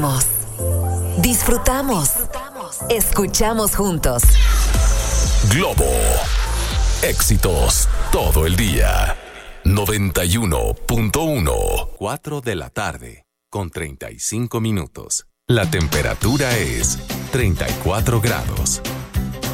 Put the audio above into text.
Vivimos, disfrutamos, escuchamos juntos. Globo. Éxitos todo el día. 91.1. 4 de la tarde, con 35 minutos. La temperatura es 34 grados.